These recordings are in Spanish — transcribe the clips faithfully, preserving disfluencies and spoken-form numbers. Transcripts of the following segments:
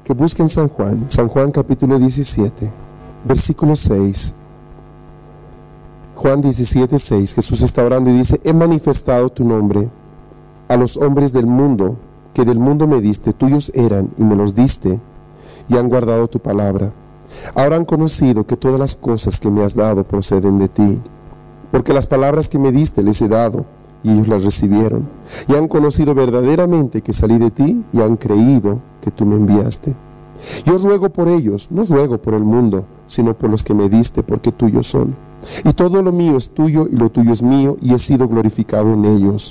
que busquen San Juan, San Juan capítulo diecisiete, versículo seis. Juan diecisiete, seis, Jesús está orando y dice: he manifestado tu nombre a los hombres del mundo, que del mundo me diste, tuyos eran y me los diste, y han guardado tu palabra. Ahora han conocido que todas las cosas que me has dado proceden de ti, porque las palabras que me diste les he dado, y ellos las recibieron, y han conocido verdaderamente que salí de ti, y han creído que tú me enviaste. Yo ruego por ellos, no ruego por el mundo, sino por los que me diste, porque tuyos son. Y todo lo mío es tuyo, y lo tuyo es mío, y he sido glorificado en ellos.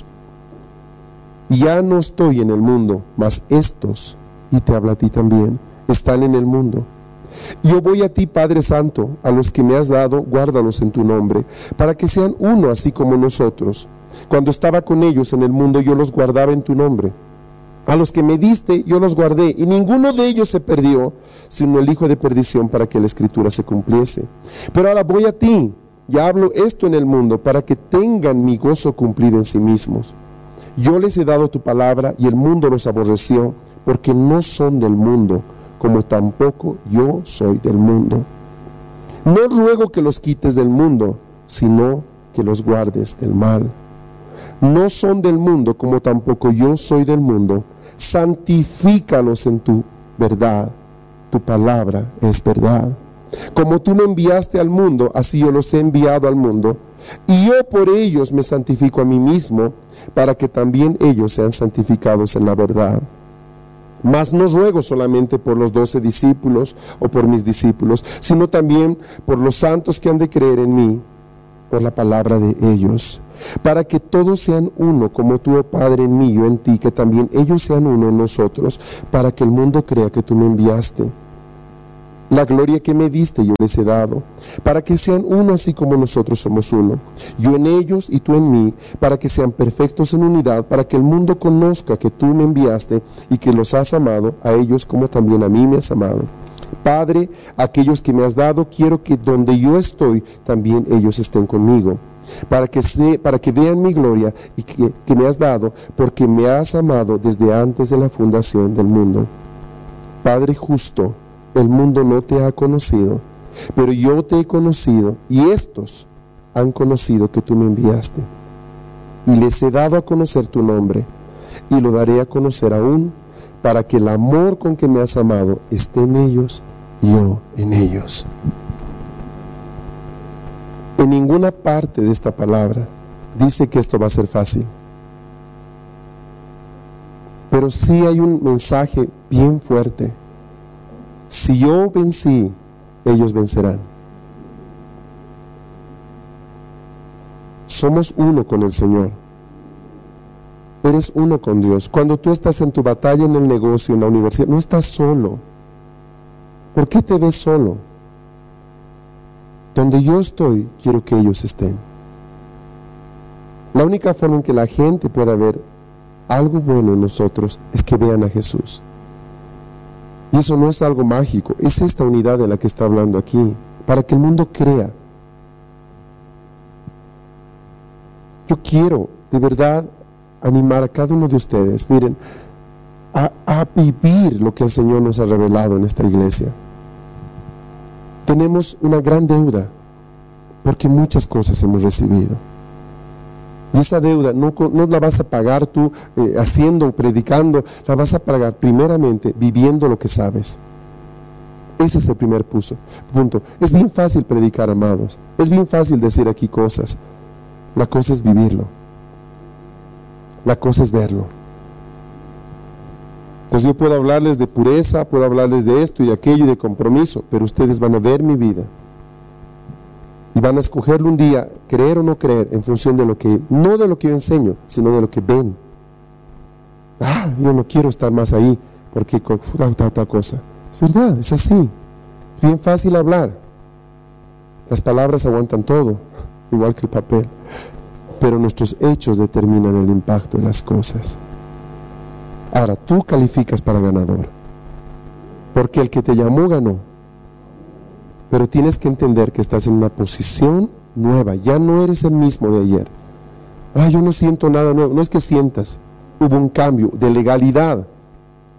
Y ya no estoy en el mundo, mas estos, y te habla a ti también, están en el mundo. Yo voy a ti, Padre Santo, a los que me has dado, guárdalos en tu nombre, para que sean uno así como nosotros. Cuando estaba con ellos en el mundo, yo los guardaba en tu nombre. A los que me diste, yo los guardé, y ninguno de ellos se perdió, sino el hijo de perdición, para que la escritura se cumpliese. Pero ahora voy a ti, y hablo esto en el mundo, para que tengan mi gozo cumplido en sí mismos. Yo les he dado tu palabra, y el mundo los aborreció, porque no son del mundo, como tampoco yo soy del mundo. No ruego que los quites del mundo, sino que los guardes del mal. No son del mundo, como tampoco yo soy del mundo. Santifícalos en tu verdad. Tu palabra es verdad. Como tú me enviaste al mundo, así yo los he enviado al mundo. Y yo por ellos me santifico a mí mismo, para que también ellos sean santificados en la verdad. Mas no ruego solamente por los doce discípulos o por mis discípulos, sino también por los santos que han de creer en mí, por la palabra de ellos, para que todos sean uno, como tú, oh Padre, en mí, yo en ti, que también ellos sean uno en nosotros, para que el mundo crea que tú me enviaste. La gloria que me diste yo les he dado, para que sean uno así como nosotros somos uno, yo en ellos y tú en mí, para que sean perfectos en unidad, para que el mundo conozca que tú me enviaste y que los has amado a ellos como también a mí me has amado. Padre, aquellos que me has dado, quiero que donde yo estoy, también ellos estén conmigo, para que, se, para que vean mi gloria y que, que me has dado, porque me has amado desde antes de la fundación del mundo. Padre justo, el mundo no te ha conocido, pero yo te he conocido, y estos han conocido que tú me enviaste. Y les he dado a conocer tu nombre, y lo daré a conocer aún, para que el amor con que me has amado esté en ellos, y yo en ellos. En ninguna parte de esta palabra dice que esto va a ser fácil, pero sí hay un mensaje bien fuerte. Si yo vencí, ellos vencerán. Somos uno con el Señor. Eres uno con Dios. Cuando tú estás en tu batalla en el negocio, en la universidad, no estás solo. ¿Por qué te ves solo? Donde yo estoy, quiero que ellos estén. La única forma en que la gente pueda ver algo bueno en nosotros es que vean a Jesús. Y eso no es algo mágico, es esta unidad de la que está hablando aquí, para que el mundo crea. Yo quiero, de verdad, animar a cada uno de ustedes, miren, a, a vivir lo que el Señor nos ha revelado en esta iglesia. Tenemos una gran deuda, porque muchas cosas hemos recibido. Y esa deuda no, no la vas a pagar tú eh, haciendo, predicando, la vas a pagar primeramente viviendo lo que sabes. Ese es el primer puso, punto. Es bien fácil predicar, amados. Es bien fácil decir aquí cosas. La cosa es vivirlo. La cosa es verlo. Entonces yo puedo hablarles de pureza, puedo hablarles de esto y de aquello y de compromiso, pero ustedes van a ver mi vida. Y van a escogerlo un día, creer o no creer, en función de lo que, no de lo que yo enseño, sino de lo que ven. Ah, yo no quiero estar más ahí, porque tal, tal, tal cosa. Es verdad, es así. Es bien fácil hablar. Las palabras aguantan todo, igual que el papel. Pero nuestros hechos determinan el impacto de las cosas. Ahora, tú calificas para ganador, porque el que te llamó ganó. Pero tienes que entender que estás en una posición nueva. Ya no eres el mismo de ayer. Ah, yo no siento nada nuevo. No es que sientas. Hubo un cambio de legalidad.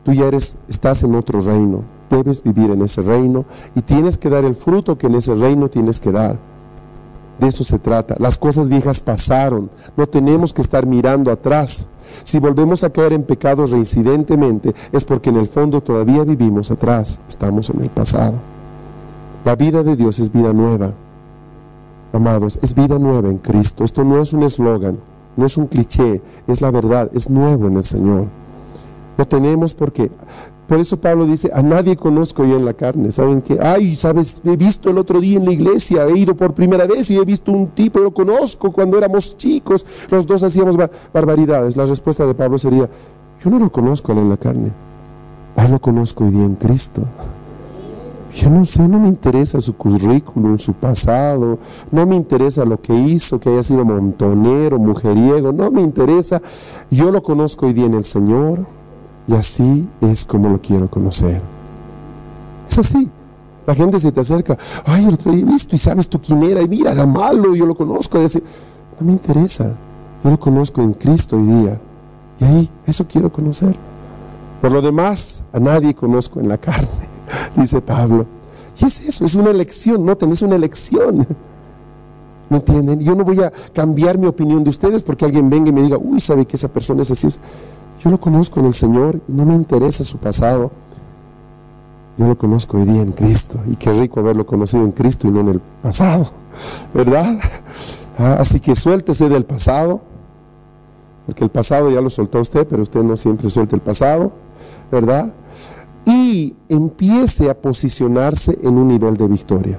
tú ya eres, estás en otro reino, debes vivir en ese reino y tienes que dar el fruto que en ese reino tienes que dar. De eso se trata. Las cosas viejas pasaron, no tenemos que estar mirando atrás. Si volvemos a caer en pecado reincidentemente, es porque en el fondo todavía vivimos atrás, estamos en el pasado. La vida de Dios es vida nueva, amados, es vida nueva en Cristo. Esto no es un eslogan, no es un cliché, es la verdad, es nuevo en el Señor. No tenemos por qué. Por eso Pablo dice, a nadie conozco yo en la carne. ¿Saben qué? Ay, sabes, he visto el otro día en la iglesia, he ido por primera vez y he visto un tipo, lo conozco cuando éramos chicos, los dos hacíamos bar barbaridades. La respuesta de Pablo sería, yo no lo conozco a él en la carne, ah, lo conozco hoy día en Cristo. Yo no sé, no me interesa su currículum, su pasado, no me interesa lo que hizo, que haya sido montonero, mujeriego, no me interesa. Yo lo conozco hoy día en el Señor. Y así es como lo quiero conocer. Es así. La gente se te acerca, ay, el otro día he visto y sabes tú quién era, y mira, era malo, yo lo conozco. Y así, no me interesa, yo lo conozco en Cristo hoy día. Y ahí, eso quiero conocer. Por lo demás, a nadie conozco en la carne, dice Pablo. Y es eso, es una elección, no tenés una elección. ¿Me entienden? Yo no voy a cambiar mi opinión de ustedes porque alguien venga y me diga, uy, sabe que esa persona es así. Yo lo conozco en el Señor y no me interesa su pasado. Yo lo conozco hoy día en Cristo. Y qué rico haberlo conocido en Cristo y no en el pasado, ¿verdad? Ah, así que suéltese del pasado, porque el pasado ya lo soltó usted, pero usted no siempre suelta el pasado, ¿verdad? Y empiece a posicionarse en un nivel de victoria.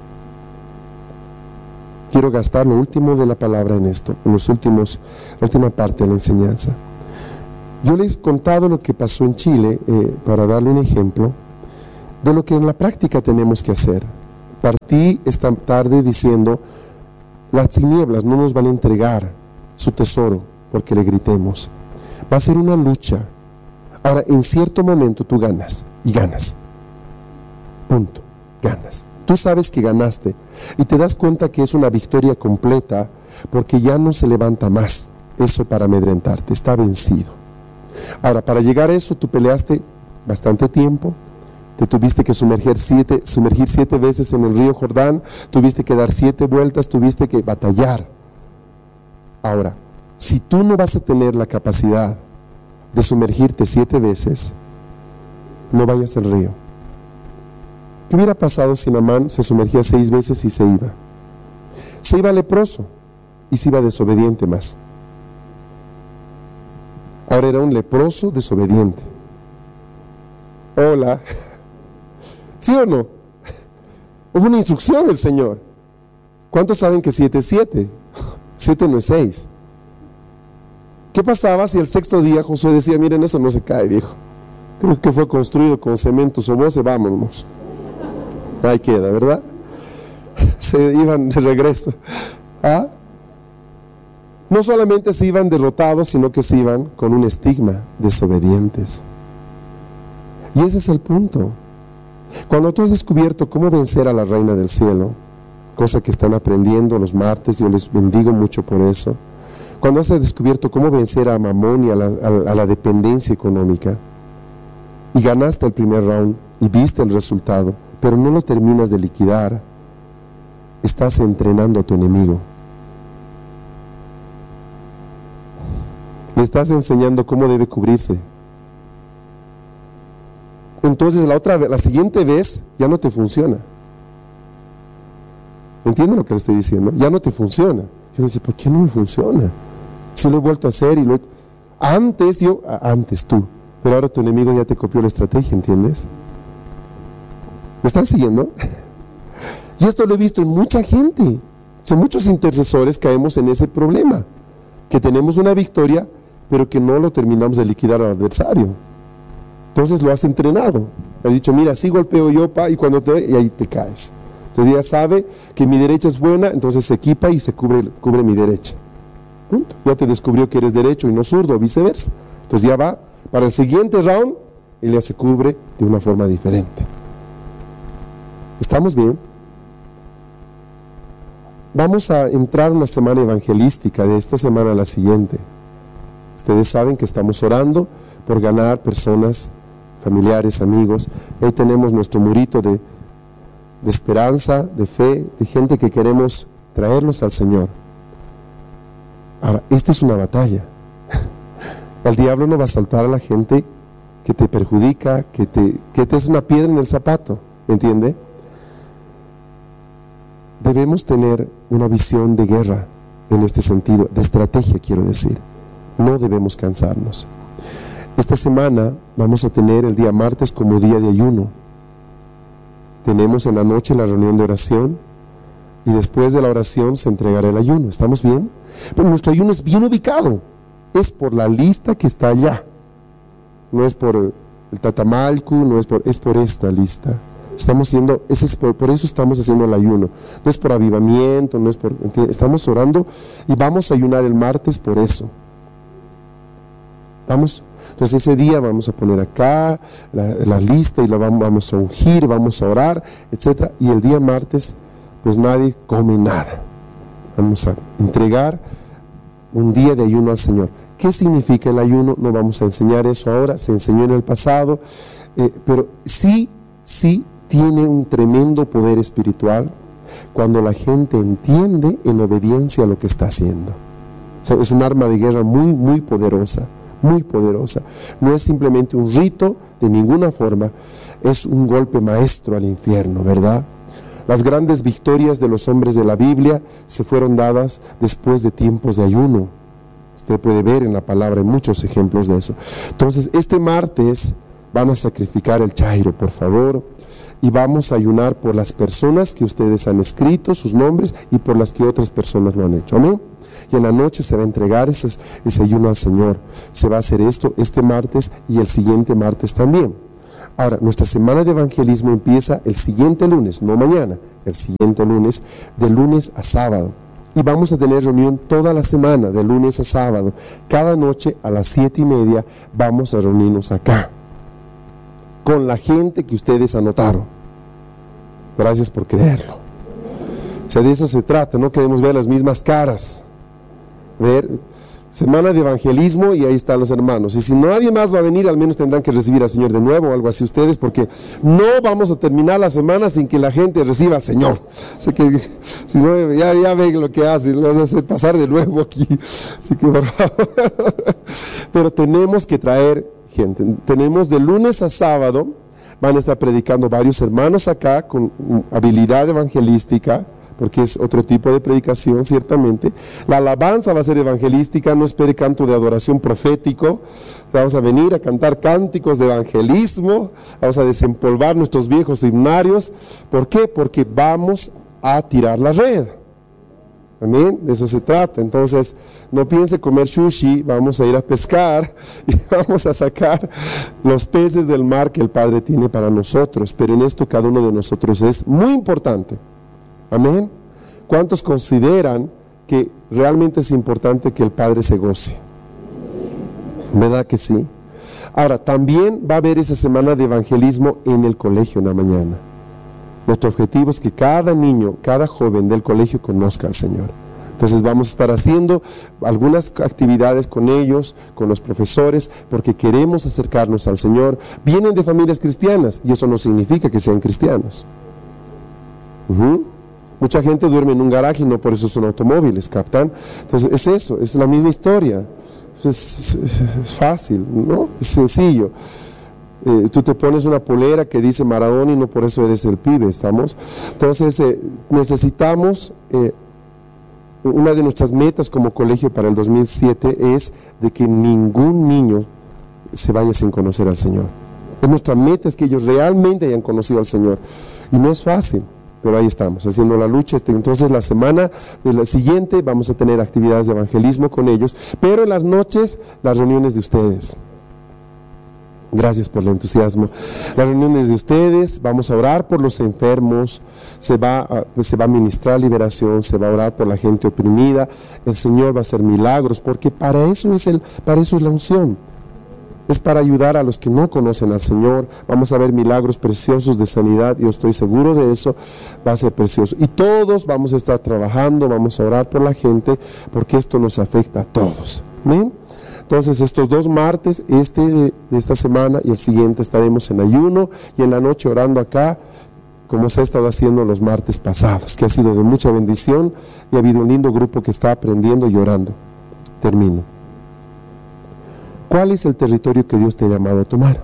Quiero gastar lo último de la palabra en esto, en los últimos, la última parte de la enseñanza. Yo les he contado lo que pasó en Chile, eh, para darle un ejemplo de lo que en la práctica tenemos que hacer. Partí esta tarde diciendo, las tinieblas no nos van a entregar su tesoro porque le gritemos. Va a ser una lucha. Ahora, en cierto momento tú ganas, y ganas. Punto, ganas. Tú sabes que ganaste, y te das cuenta que es una victoria completa, porque ya no se levanta más eso para amedrentarte, está vencido. Ahora, para llegar a eso, tú peleaste bastante tiempo, te tuviste que sumergir siete, sumergir siete veces en el río Jordán, tuviste que dar siete vueltas, tuviste que batallar. Ahora, si tú no vas a tener la capacidad de sumergirte siete veces, no vayas al río. ¿Qué hubiera pasado si Naamán se sumergía seis veces y se iba? Se iba leproso y se iba desobediente más. Ahora era un leproso desobediente. Hola. ¿Sí o no? Hubo una instrucción del Señor. ¿Cuántos saben que siete es siete? siete no es seis. ¿Qué pasaba si el sexto día Josué decía, miren, eso no se cae, viejo? Creo que fue construido con cemento soboce, vámonos. Ahí queda, ¿verdad? Se iban de regreso. ¿Ah? No solamente se iban derrotados, sino que se iban con un estigma, desobedientes. Y ese es el punto. Cuando tú has descubierto cómo vencer a la reina del cielo, cosa que están aprendiendo los martes, yo les bendigo mucho por eso. Cuando has descubierto cómo vencer a Mamón y a la, a, a la dependencia económica, y ganaste el primer round, y viste el resultado, pero no lo terminas de liquidar, estás entrenando a tu enemigo. Le estás enseñando cómo debe cubrirse. Entonces la otra la siguiente vez ya no te funciona. ¿Entienden lo que le estoy diciendo? Ya no te funciona. Yo le dice, ¿por qué no me funciona? Si lo he vuelto a hacer y lo he... Antes yo, antes tú, pero ahora tu enemigo ya te copió la estrategia, ¿entiendes? ¿Me están siguiendo? Y esto lo he visto en mucha gente. O sea, muchos intercesores caemos en ese problema, que tenemos una victoria, pero que no lo terminamos de liquidar al adversario. Entonces lo has entrenado. Has dicho, mira, así golpeo yo, pa, y cuando te... y ahí te caes. Entonces ya sabe que mi derecha es buena, entonces se equipa y se cubre, cubre mi derecha. Punto. Ya te descubrió que eres derecho y no zurdo, o viceversa. Entonces ya va para el siguiente round y ya se cubre de una forma diferente. ¿Estamos bien? Vamos a entrar en una semana evangelística, de esta semana a la siguiente. Ustedes saben que estamos orando por ganar personas familiares, amigos. Ahí tenemos nuestro murito de, de esperanza, de fe, de gente que queremos traerlos al Señor. Ahora, esta es una batalla. El diablo no va a saltar a la gente que te perjudica, que te, que te es una piedra en el zapato, ¿me entiende? Debemos tener una visión de guerra en este sentido, de estrategia quiero decir. No debemos cansarnos. Esta semana vamos a tener el día martes como día de ayuno. Tenemos en la noche la reunión de oración y después de la oración se entregará el ayuno. ¿Estamos bien? Pero nuestro ayuno es bien ubicado. Es por la lista que está allá. No es por el Tatamalcu, no es por, es por esta lista. Estamos haciendo, ese es por, por eso estamos haciendo el ayuno. No es por avivamiento, no es por, ¿entiendes? Estamos orando y vamos a ayunar el martes por eso. ¿Vamos? Entonces ese día vamos a poner acá la, la lista y la vamos, vamos a ungir, vamos a orar, etcétera. Y el día martes, pues nadie come nada. Vamos a entregar un día de ayuno al Señor. ¿Qué significa el ayuno? No vamos a enseñar eso ahora, se enseñó en el pasado, eh, pero sí, sí tiene un tremendo poder espiritual cuando la gente entiende en obediencia a lo que está haciendo. O sea, es un arma de guerra muy, muy poderosa, muy poderosa. No es simplemente un rito de ninguna forma, es un golpe maestro al infierno, ¿verdad? Las grandes victorias de los hombres de la Biblia se fueron dadas después de tiempos de ayuno. Usted puede ver en la palabra muchos ejemplos de eso. Entonces, este martes van a sacrificar el chairo, por favor, y vamos a ayunar por las personas que ustedes han escrito, sus nombres, y por las que otras personas lo han hecho. Amén. Y en la noche se va a entregar ese, ese ayuno al Señor. Se va a hacer esto este martes y el siguiente martes también. Ahora, nuestra semana de evangelismo empieza el siguiente lunes, no mañana, el siguiente lunes, de lunes a sábado. Y vamos a tener reunión toda la semana, de lunes a sábado. Cada noche a las siete y media vamos a reunirnos acá, con la gente que ustedes anotaron. Gracias por creerlo. O sea, de eso se trata, no queremos ver las mismas caras. Ver, semana de evangelismo y ahí están los hermanos. Y si nadie más va a venir, al menos tendrán que recibir al Señor de nuevo o algo así ustedes, porque no vamos a terminar la semana sin que la gente reciba al Señor. Así que, si no, ya, ya ven lo que hacen, lo hacen pasar de nuevo aquí. Así que, por favor. Pero tenemos que traer gente. Tenemos de lunes a sábado, van a estar predicando varios hermanos acá con habilidad evangelística, porque es otro tipo de predicación, ciertamente. La alabanza va a ser evangelística, no espere canto de adoración profético. Vamos a venir a cantar cánticos de evangelismo, vamos a desempolvar nuestros viejos himnarios. ¿Por qué? Porque vamos a tirar la red. Amén, de eso se trata. Entonces, no piense comer sushi, vamos a ir a pescar y vamos a sacar los peces del mar que el Padre tiene para nosotros. Pero en esto cada uno de nosotros es muy importante. Amén. ¿Cuántos consideran que realmente es importante que el Padre se goce? ¿Verdad que sí? Ahora, también va a haber esa semana de evangelismo en el colegio en la mañana. Nuestro objetivo es que cada niño, cada joven del colegio conozca al Señor. Entonces vamos a estar haciendo algunas actividades con ellos, con los profesores, porque queremos acercarnos al Señor. Vienen de familias cristianas y eso no significa que sean cristianos. Uh-huh. Mucha gente duerme en un garaje y no por eso son automóviles, ¿captan? Entonces es eso, es la misma historia. Es, es, es fácil, ¿no? Es sencillo. Eh, tú te pones una polera que dice Maradona y no por eso eres el pibe, ¿estamos? Entonces eh, necesitamos, eh, una de nuestras metas como colegio para el dos mil siete es de que ningún niño se vaya sin conocer al Señor. Es nuestra meta, es que ellos realmente hayan conocido al Señor. Y no es fácil. Pero ahí estamos, haciendo la lucha. Entonces la semana de la siguiente vamos a tener actividades de evangelismo con ellos, pero en las noches las reuniones de ustedes. Gracias por el entusiasmo. Las reuniones de ustedes, vamos a orar por los enfermos, se va a, se va a ministrar liberación, se va a orar por la gente oprimida, el Señor va a hacer milagros, porque para eso es, el, para eso es la unción. Es para ayudar a los que no conocen al Señor. Vamos a ver milagros preciosos de sanidad, yo estoy seguro de eso, va a ser precioso. Y todos vamos a estar trabajando, vamos a orar por la gente, porque esto nos afecta a todos. ¿Amén? Entonces estos dos martes, este de, de esta semana y el siguiente, estaremos en ayuno y en la noche orando acá, como se ha estado haciendo los martes pasados, que ha sido de mucha bendición y ha habido un lindo grupo que está aprendiendo y orando. Termino. ¿Cuál es el territorio que Dios te ha llamado a tomar?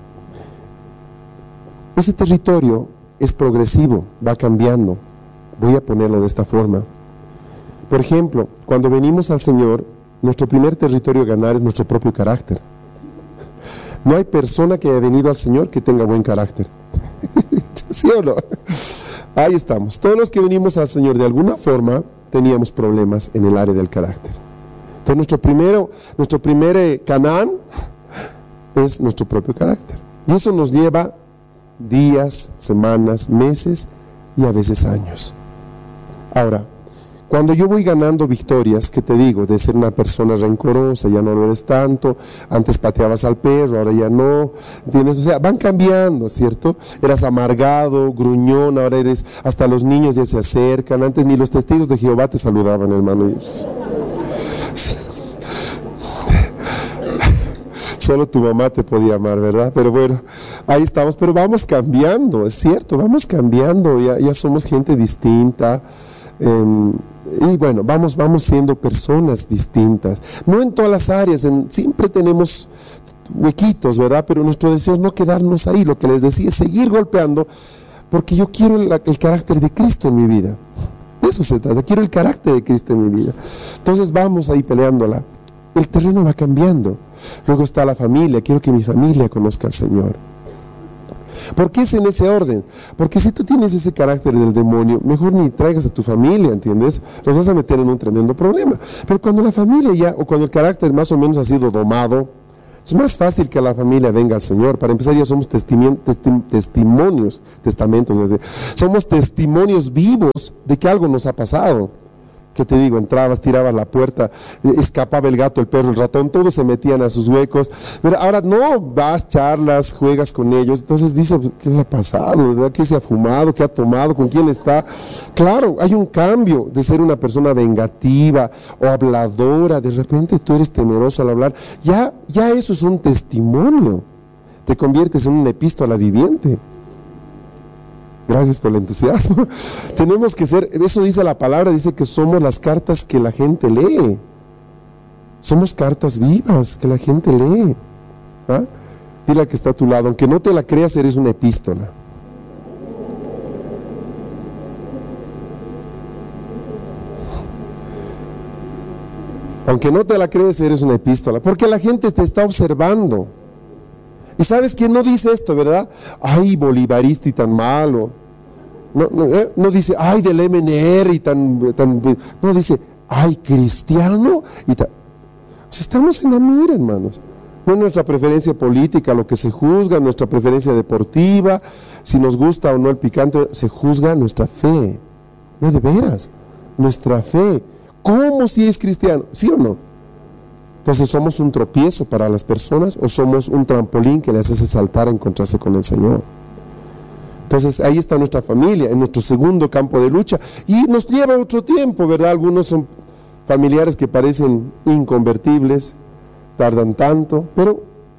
Ese territorio es progresivo, va cambiando. Voy a ponerlo de esta forma. Por ejemplo, cuando venimos al Señor, nuestro primer territorio a ganar es nuestro propio carácter. No hay persona que haya venido al Señor que tenga buen carácter. ¿Sí o no? Ahí estamos. Todos los que venimos al Señor de alguna forma teníamos problemas en el área del carácter. Entonces nuestro primero, nuestro primer eh, Canaán es nuestro propio carácter. Y eso nos lleva días, semanas, meses y a veces años. Ahora, cuando yo voy ganando victorias, ¿qué te digo? De ser una persona rencorosa, ya no lo eres tanto, antes pateabas al perro, ahora ya no, ¿entiendes? O sea, van cambiando, ¿cierto? Eras amargado, gruñón, ahora eres, hasta los niños ya se acercan, antes ni los testigos de Jehová te saludaban, hermano. Solo tu mamá te podía amar, ¿verdad? Pero bueno, ahí estamos, pero vamos cambiando, es cierto, vamos cambiando, ya, ya somos gente distinta. Eh, y bueno, vamos, vamos siendo personas distintas, no en todas las áreas, en, siempre tenemos huequitos, ¿verdad? Pero nuestro deseo es no quedarnos ahí, lo que les decía es seguir golpeando, porque yo quiero el, el carácter de Cristo en mi vida, de eso se trata, quiero el carácter de Cristo en mi vida. Entonces vamos ahí peleándola, el terreno va cambiando. Luego está la familia, quiero que mi familia conozca al Señor. ¿Por qué es en ese orden? Porque si tú tienes ese carácter del demonio, mejor ni traigas a tu familia, ¿entiendes? Los vas a meter en un tremendo problema. Pero cuando la familia ya, o cuando el carácter más o menos ha sido domado, es más fácil que la familia venga al Señor. Para empezar, ya somos testimi- testi- testimonios, testamentos, ¿no? Somos testimonios vivos de que algo nos ha pasado. ¿Qué te digo? Entrabas, tirabas la puerta, escapaba el gato, el perro, el ratón, todos se metían a sus huecos. Pero ahora no, vas, charlas, juegas con ellos. Entonces dices, ¿qué le ha pasado? ¿Verdad? ¿Qué se ha fumado? ¿Qué ha tomado? ¿Con quién está? Claro, hay un cambio de ser una persona vengativa o habladora. De repente tú eres temeroso al hablar. Ya, ya eso es un testimonio. Te conviertes en una epístola viviente. Gracias por el entusiasmo. Tenemos que ser, eso dice la palabra, dice que somos las cartas que la gente lee. Somos cartas vivas que la gente lee. ¿Ah? Dile al que está a tu lado, aunque no te la creas, eres una epístola. Aunque no te la crees, eres una epístola, porque la gente te está observando. Y sabes quién no dice esto, ¿verdad? Ay, bolivarista y tan malo. No, no, ¿eh? No dice, ay, del M N R y tan, tan... No, dice, ay, cristiano y tan... O sea, estamos en la mira, hermanos. No es nuestra preferencia política lo que se juzga, nuestra preferencia deportiva, si nos gusta o no el picante, se juzga nuestra fe. No, de veras, nuestra fe. ¿Cómo si es cristiano? ¿Sí o no? Entonces, ¿somos un tropiezo para las personas o somos un trampolín que les hace saltar a encontrarse con el Señor? Entonces, ahí está nuestra familia, en nuestro segundo campo de lucha. Y nos lleva otro tiempo, ¿verdad? Algunos son familiares que parecen inconvertibles, tardan tanto, pero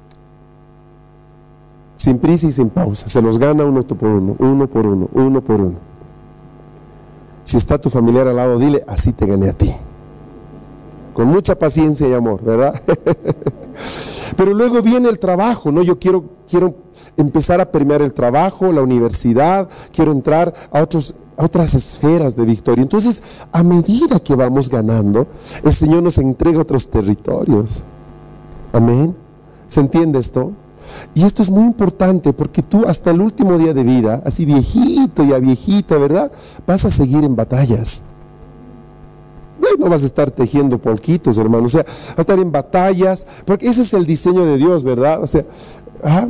sin prisa y sin pausa. Se los gana uno por uno, uno por uno, uno por uno. Si está tu familiar al lado, dile, así te gané a ti. Con mucha paciencia y amor, ¿verdad? Pero luego viene el trabajo, ¿no? Yo quiero, quiero empezar a permear el trabajo, la universidad, quiero entrar a, otros, a otras esferas de victoria. Entonces, a medida que vamos ganando, el Señor nos entrega otros territorios. Amén. ¿Se entiende esto? Y esto es muy importante porque tú hasta el último día de vida, así viejito y a viejita, ¿verdad? Vas a seguir en batallas. No vas a estar tejiendo polquitos, hermano, o sea, vas a estar en batallas, porque ese es el diseño de Dios, ¿verdad? O sea, ¿ah?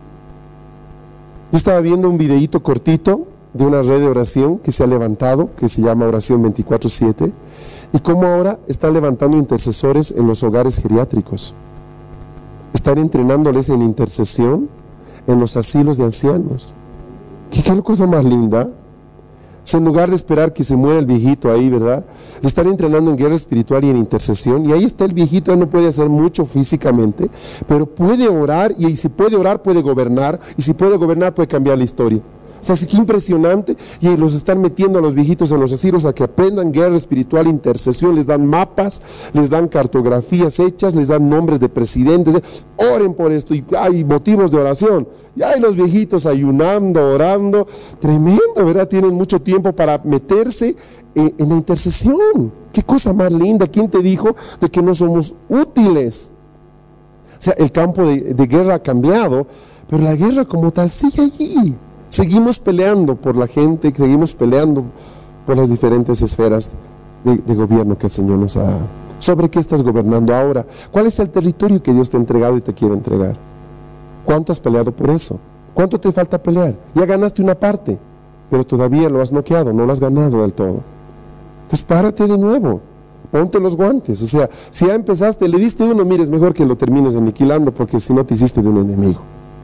Yo estaba viendo un videíto cortito de una red de oración que se ha levantado, que se llama Oración veinticuatro siete, y cómo ahora están levantando intercesores en los hogares geriátricos. Están entrenándoles en intercesión en los asilos de ancianos. ¿Qué, qué cosa más linda? O sea, en lugar de esperar que se muera el viejito ahí, ¿verdad? Le están entrenando en guerra espiritual y en intercesión, y ahí está el viejito. Él no puede hacer mucho físicamente, pero puede orar, y si puede orar puede gobernar, y si puede gobernar puede cambiar la historia. O sea, sí, qué impresionante. Y los están metiendo a los viejitos en los asilos a que aprendan guerra espiritual, intercesión. Les dan mapas, les dan cartografías hechas, les dan nombres de presidentes. Oren por esto, y hay motivos de oración. Y hay los viejitos ayunando, orando. Tremendo, ¿verdad? Tienen mucho tiempo para meterse en, en la intercesión. Qué cosa más linda. ¿Quién te dijo de que no somos útiles? O sea, el campo de, de guerra ha cambiado, pero la guerra como tal sigue allí. Seguimos peleando por la gente, seguimos peleando por las diferentes esferas de, de gobierno que el Señor nos ha dado. ¿Sobre qué estás gobernando ahora? ¿Cuál es el territorio que Dios te ha entregado y te quiere entregar? ¿Cuánto has peleado por eso? ¿Cuánto te falta pelear? Ya ganaste una parte, pero todavía lo has noqueado, no lo has ganado del todo. Pues párate de nuevo, ponte los guantes. O sea, si ya empezaste, le diste uno, mire, es mejor que lo termines aniquilando, porque si no te hiciste de un enemigo.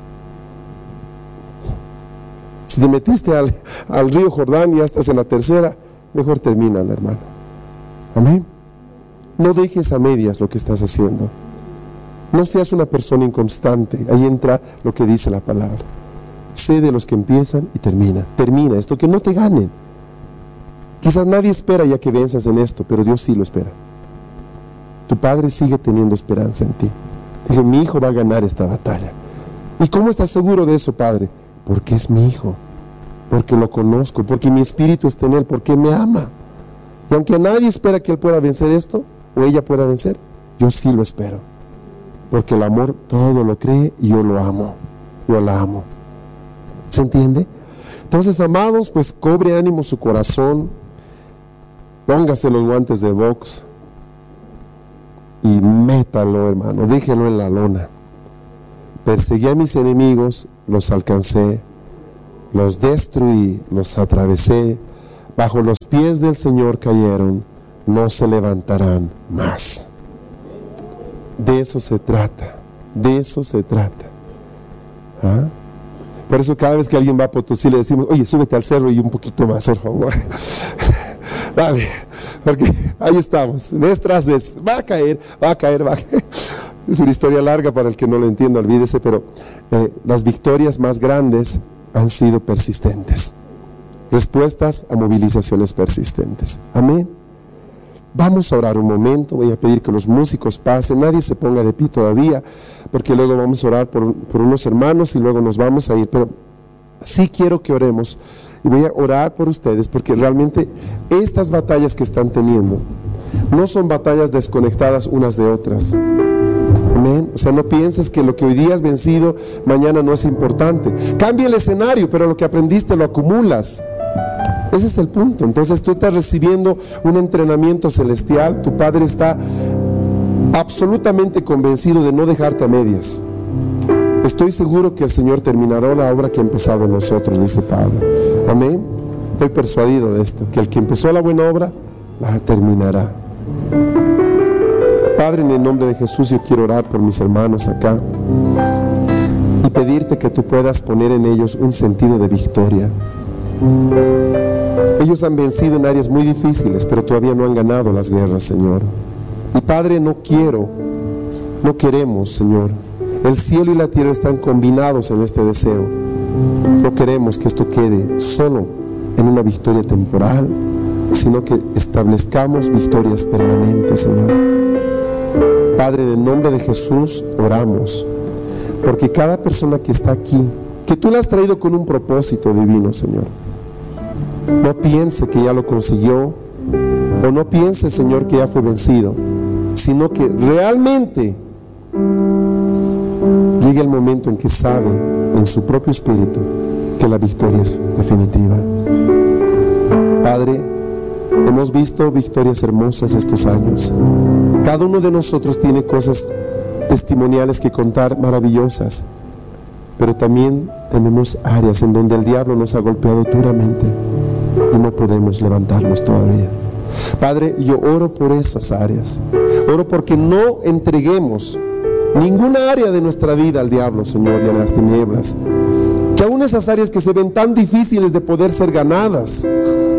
Si te metiste al, al río Jordán y ya estás en la tercera, mejor termínala, hermano. Amén. No dejes a medias lo que estás haciendo. No seas una persona inconstante. Ahí entra lo que dice la palabra. Sé de los que empiezan y termina. Termina esto, que no te ganen. Quizás nadie espera ya que venzas en esto, pero Dios sí lo espera. Tu Padre sigue teniendo esperanza en ti. Dije, mi hijo va a ganar esta batalla. ¿Y cómo estás seguro de eso, Padre? Porque es mi hijo, porque lo conozco, porque mi espíritu está en él, porque me ama. Y aunque nadie espera que él pueda vencer esto, o ella pueda vencer, yo sí lo espero. Porque el amor todo lo cree y yo lo amo, yo la amo. ¿Se entiende? Entonces, amados, pues cobre ánimo su corazón, póngase los guantes de box y métalo, hermano, déjelo en la lona. Perseguí a mis enemigos, los alcancé, los destruí, los atravesé, bajo los pies del Señor cayeron, no se levantarán más. De eso se trata, de eso se trata. ¿Ah? Por eso cada vez que alguien va a Potosí le decimos, oye, súbete al cerro y un poquito más, por favor. Dale, porque ahí estamos, vez tras vez, va a caer, va a caer, va a caer. Es una historia larga para el que no lo entienda, olvídese, pero eh, las victorias más grandes han sido persistentes. Respuestas a movilizaciones persistentes. Amén. Vamos a orar un momento, voy a pedir que los músicos pasen, nadie se ponga de pie todavía, porque luego vamos a orar por, por unos hermanos y luego nos vamos a ir, pero sí quiero que oremos y voy a orar por ustedes, porque realmente estas batallas que están teniendo no son batallas desconectadas unas de otras. Amén. O sea, no pienses que lo que hoy día has vencido, mañana no es importante. Cambia el escenario, pero lo que aprendiste lo acumulas. Ese es el punto. Entonces tú estás recibiendo un entrenamiento celestial. Tu Padre está absolutamente convencido de no dejarte a medias. Estoy seguro que el Señor terminará la obra que ha empezado en nosotros, dice Pablo. Amén. Estoy persuadido de esto, que el que empezó la buena obra, la terminará. Padre, en el nombre de Jesús, yo quiero orar por mis hermanos acá y pedirte que tú puedas poner en ellos un sentido de victoria. Ellos han vencido en áreas muy difíciles, pero todavía no han ganado las guerras, Señor. Y Padre, no quiero, no queremos, Señor. El cielo y la tierra están combinados en este deseo. No queremos que esto quede solo en una victoria temporal, sino que establezcamos victorias permanentes, Señor. Padre, en el nombre de Jesús oramos, porque cada persona que está aquí, que tú la has traído con un propósito divino, Señor, no piense que ya lo consiguió, o no piense, Señor, que ya fue vencido, sino que realmente llegue el momento en que sabe en su propio espíritu que la victoria es definitiva. Padre, hemos visto victorias hermosas estos años. Cada uno de nosotros tiene cosas testimoniales que contar, maravillosas, pero también tenemos áreas en donde el diablo nos ha golpeado duramente y no podemos levantarnos todavía. Padre, yo oro por esas áreas. Oro porque no entreguemos ninguna área de nuestra vida al diablo, Señor, y a las tinieblas. Que aún esas áreas que se ven tan difíciles de poder ser ganadas,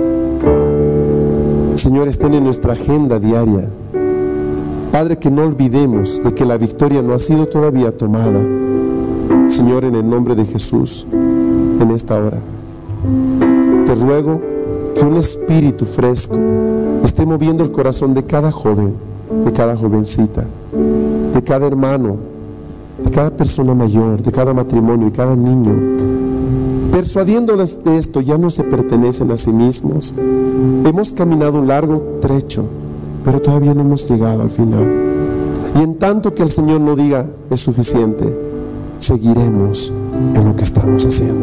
Señor, estén en nuestra agenda diaria. Padre, que no olvidemos de que la victoria no ha sido todavía tomada. Señor, en el nombre de Jesús, en esta hora, te ruego que un espíritu fresco esté moviendo el corazón de cada joven, de cada jovencita, de cada hermano, de cada persona mayor, de cada matrimonio y cada niño, persuadiéndoles de esto. Ya no se pertenecen a sí mismos. Hemos caminado un largo trecho, pero todavía no hemos llegado al final. Y en tanto que el Señor no diga es suficiente, seguiremos en lo que estamos haciendo.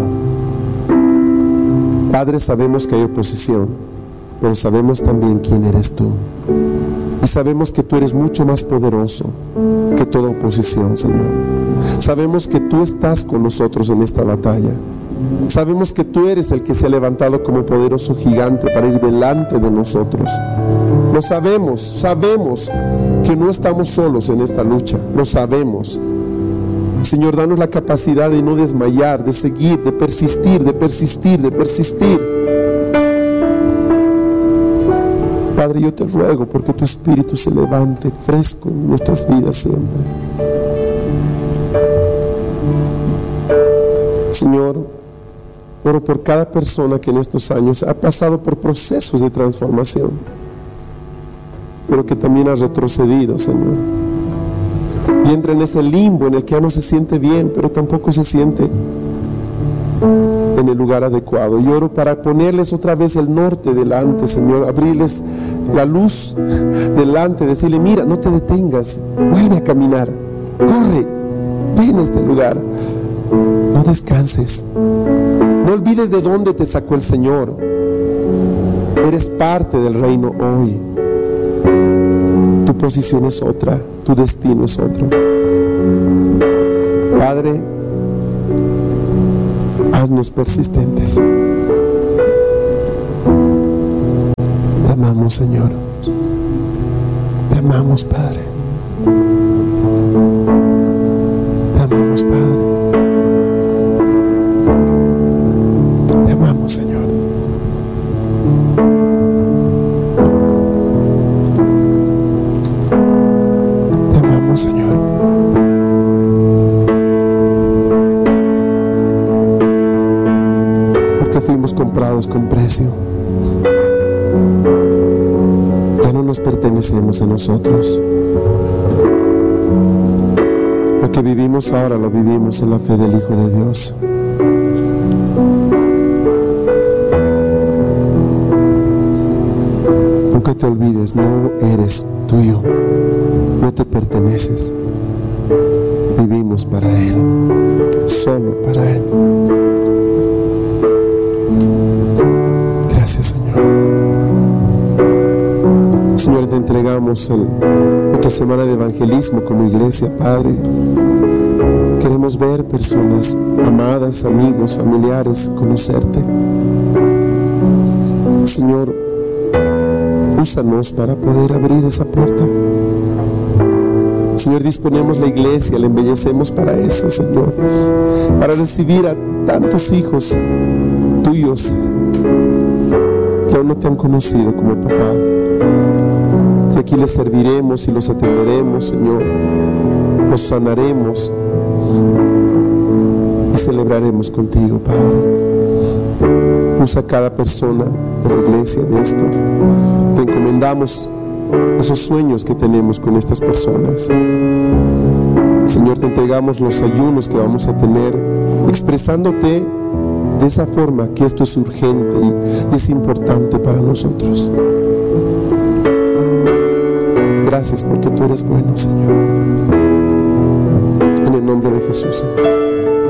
Padre, sabemos que hay oposición, pero sabemos también quién eres tú. Y sabemos que tú eres mucho más poderoso que toda oposición, Señor. Sabemos que tú estás con nosotros en esta batalla. Sabemos que tú eres el que se ha levantado como poderoso gigante para ir delante de nosotros. Lo sabemos, sabemos que no estamos solos en esta lucha, lo sabemos. Señor, danos la capacidad de no desmayar, de seguir, de persistir, de persistir, de persistir. Padre, yo te ruego porque tu Espíritu se levante fresco en nuestras vidas siempre. Señor, oro por cada persona que en estos años ha pasado por procesos de transformación, pero que también ha retrocedido, Señor, y entra en ese limbo en el que ya no se siente bien, pero tampoco se siente en el lugar adecuado. Y oro para ponerles otra vez el norte delante, Señor, abrirles la luz delante, decirle: mira, no te detengas, vuelve a caminar, corre, ven a este lugar, no descanses, no olvides de dónde te sacó el Señor. Eres parte del reino hoy. Tu posición es otra, tu destino es otro. Padre, haznos persistentes. Te amamos, Señor. Te amamos, Padre. Te amamos, Padre. Te amamos, Señor. Te amamos, Señor. Porque fuimos comprados con precio. Ya no nos pertenecemos a nosotros. Lo que vivimos ahora lo vivimos en la fe del Hijo de Dios. Nunca te olvides, no eres tuyo, no te perteneces. Vivimos para Él, solo para Él. Gracias, Señor. Señor, te entregamos el, nuestra semana de evangelismo como iglesia, Padre. Queremos ver personas amadas, amigos, familiares, conocerte. Señor, úsanos para poder abrir esa puerta. Señor, disponemos la iglesia, la embellecemos para eso, Señor, para recibir a tantos hijos tuyos que aún no te han conocido como papá. Y aquí les serviremos y los atenderemos, Señor, los sanaremos y celebraremos contigo, Padre. Usa a cada persona de la iglesia de esto. Te encomendamos esos sueños que tenemos con estas personas. Señor, te entregamos los ayunos que vamos a tener, expresándote de esa forma que esto es urgente y es importante para nosotros. Gracias porque tú eres bueno, Señor. En el nombre de Jesús, Señor.